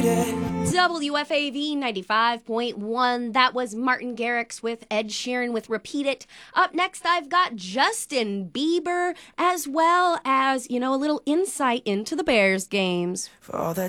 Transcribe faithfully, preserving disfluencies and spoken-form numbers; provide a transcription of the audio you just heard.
it. W F A V ninety-five point one. That was Martin Garrix with Ed Sheeran with Repeat It. Up next, I've got Justin Bieber, as well as, you know, a little insight into the Bears games. For all that